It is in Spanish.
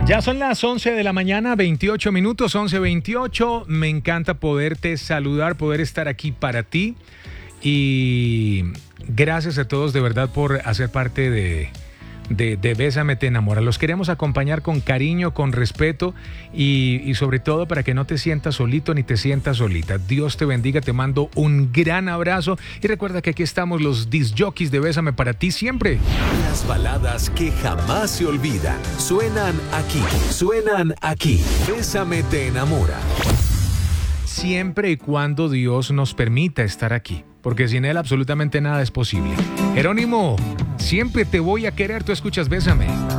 Ya son las 11 de la mañana, 28 minutos, 11:28. Me encanta poderte saludar, poder estar aquí para ti. Y gracias a todos de verdad por hacer parte de Bésame te enamora. Los queremos acompañar con cariño, con respeto y sobre todo para que no te sientas solito ni te sientas solita. Dios te bendiga, te mando un gran abrazo y recuerda que aquí estamos los disc jockeys de Bésame para ti siempre. Las baladas que jamás se olvidan suenan aquí. Bésame te enamora. Siempre y cuando Dios nos permita estar aquí, porque sin Él absolutamente nada es posible. Jerónimo, siempre te voy a querer, tú escuchas Bésame.